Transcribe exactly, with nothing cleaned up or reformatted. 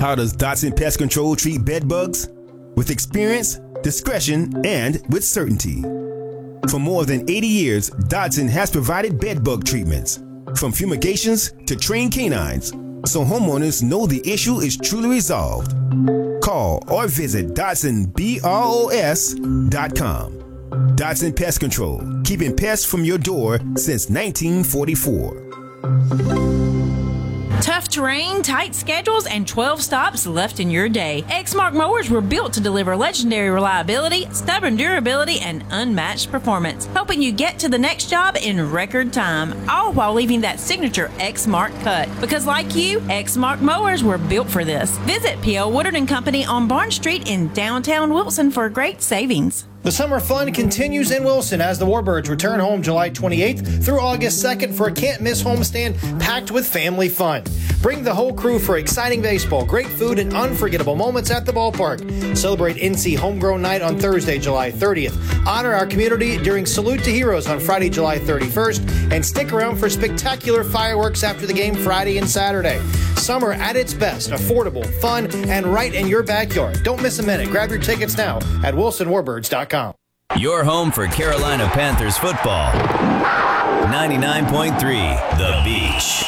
How does Dotson Pest Control treat bed bugs? With experience, discretion, and with certainty. For more than eighty years, Dotson has provided bed bug treatments, from fumigations to trained canines, so homeowners know the issue is truly resolved. Call or visit Dotson Bros dot com. Dotson Pest Control, keeping pests from your door since nineteen forty-four. Tough terrain, tight schedules, and twelve stops left in your day. Exmark mowers were built to deliver legendary reliability, stubborn durability, and unmatched performance, helping you get to the next job in record time, all while leaving that signature Exmark cut. Because like you, Exmark mowers were built for this. Visit P L Woodard and Company on Barn Street in downtown Wilson for great savings. The summer fun continues in Wilson as the Warbirds return home July twenty-eighth through August second for a can't-miss homestand packed with family fun. Bring the whole crew for exciting baseball, great food, and unforgettable moments at the ballpark. Celebrate N C Homegrown Night on Thursday, July thirtieth. Honor our community during Salute to Heroes on Friday, July thirty-first. And stick around for spectacular fireworks after the game Friday and Saturday. Summer at its best, affordable, fun, and right in your backyard. Don't miss a minute. Grab your tickets now at wilson warbirds dot com. Your home for Carolina Panthers football. ninety-nine point three The Beach.